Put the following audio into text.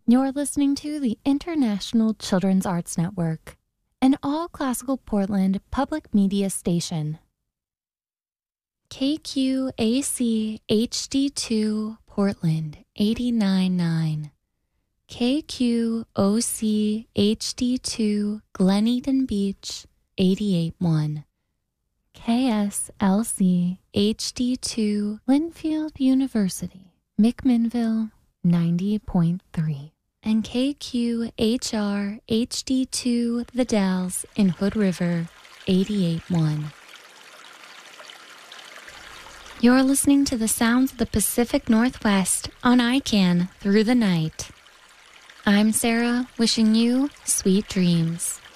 You're listening to the International Children's Arts Network, an all-classical Portland public media station. KQAC HD2 Portland 89.9. KQOC HD2 Glen Beach 88.1. KSLC HD2 Linfield University McMinnville 90.3. And KQHR HD2 The Dalles in Hood River 88.1. You're listening to the sounds of the Pacific Northwest on ICANN through the night. I'm Sarah, wishing you sweet dreams.